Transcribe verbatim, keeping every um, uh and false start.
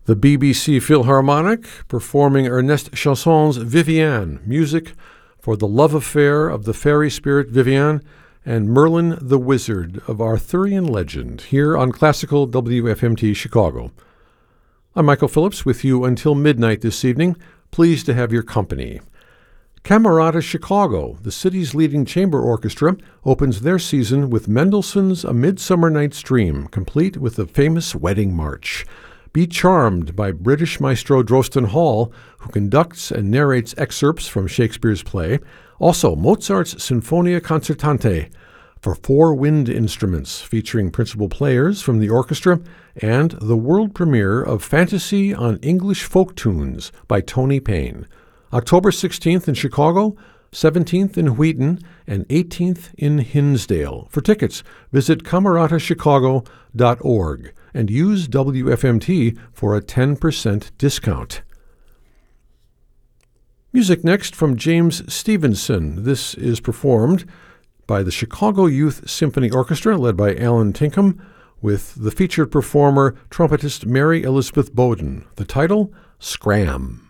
The B B C Philharmonic performing Ernest Chanson's Viviane, music for the love affair of the fairy spirit Viviane and Merlin the Wizard of Arthurian legend, here on Classical W F M T Chicago. I'm Michael Phillips with you until midnight this evening, pleased to have your company. Camerata Chicago, the city's leading chamber orchestra, opens their season with Mendelssohn's A Midsummer Night's Dream, complete with the famous Wedding March. Be charmed by British maestro Drosten Hall, who conducts and narrates excerpts from Shakespeare's play. Also, Mozart's Sinfonia Concertante for four wind instruments, featuring principal players from the orchestra, and the world premiere of Fantasy on English Folk Tunes by Tony Payne. October sixteenth in Chicago, seventeenth in Wheaton, and eighteenth in Hinsdale. For tickets, visit camerata chicago dot org and use W F M T for a ten percent discount. Music next from James Stevenson. This is performed by the Chicago Youth Symphony Orchestra, led by Alan Tinkham, with the featured performer, trumpetist Mary Elizabeth Bowden. The title, Scram.